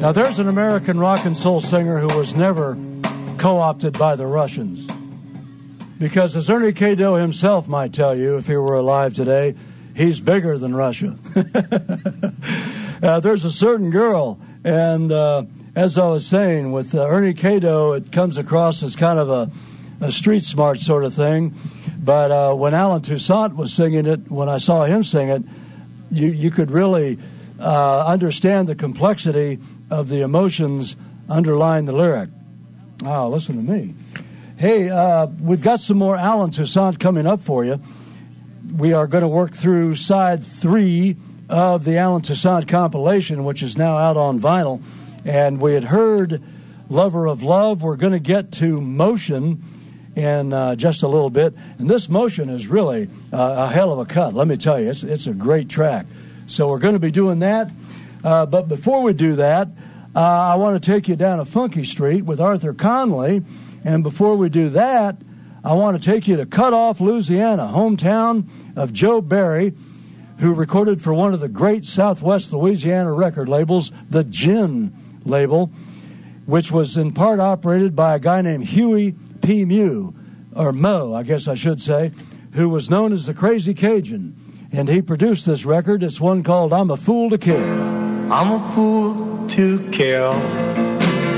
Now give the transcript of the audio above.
Now, there's an American rock and soul singer who was never co-opted by the Russians. Because as Ernie K-Doe himself might tell you, if he were alive today, he's bigger than Russia. There's a certain girl, and as I was saying, with Ernie K-Doe, it comes across as kind of a street smart sort of thing. But when Alan Toussaint was singing it, when I saw him sing it, you could really understand the complexity of the emotions underlying the lyric. Oh, listen to me. Hey, we've got some more Alan Toussaint coming up for you. We are going to work through side 3 of the Alan Toussaint compilation, which is now out on vinyl. And we had heard Lover of Love. We're going to get to Motion in just a little bit. And this Motion is really a hell of a cut. Let me tell you, it's a great track. So we're going to be doing that. But before we do that, I want to take you down a funky street with Arthur Conley. And before we do that, I want to take you to Cutoff, Louisiana, hometown of Joe Barry, who recorded for one of the great Southwest Louisiana record labels, the Gin label, which was in part operated by a guy named Huey P. Mew, or Mo, I guess I should say, who was known as the Crazy Cajun. And he produced this record. It's one called I'm a Fool to Care. I'm a fool to care